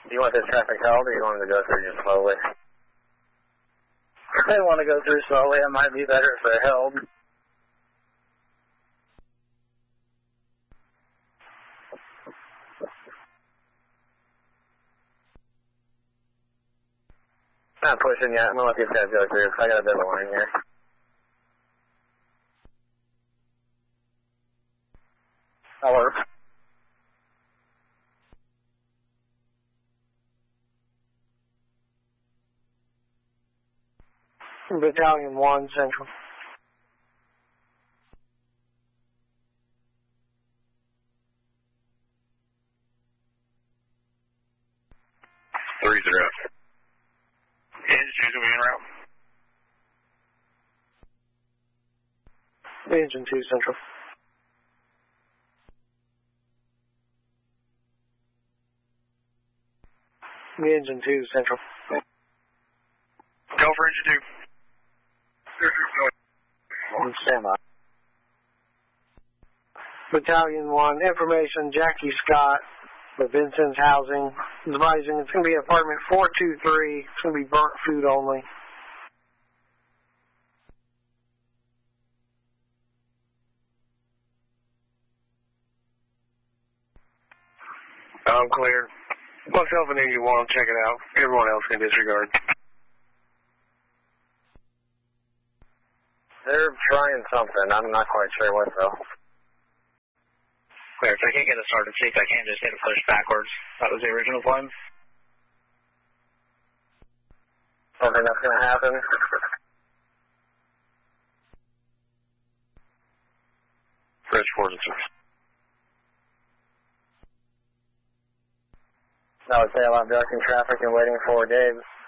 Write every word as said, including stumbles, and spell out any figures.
You want the traffic held, or you want to go through just slowly? If they want to go through slowly, it might be better if they're held. Not pushing yet. I'm going to let these guys go through. I got a bit of a line here. That works. Battalion one, Central. Three zero. Engine two's going to be en route. Engine two, Central. Engine two, Central. Go for engine two. Stand by. Battalion one, information, Jackie Scott, the Vincent's housing, advising it's going to be apartment four two three, it's going to be burnt food only. I'm clear. Myself and engine one, check it out. Everyone else can disregard. They're trying something. I'm not quite sure what, though. Clear. If I can't get a started seat, I can't just hit a push backwards. That was the original plan. Don't think that's going to happen. Bridge four and six. I would say I'm blocking traffic and waiting for Dave.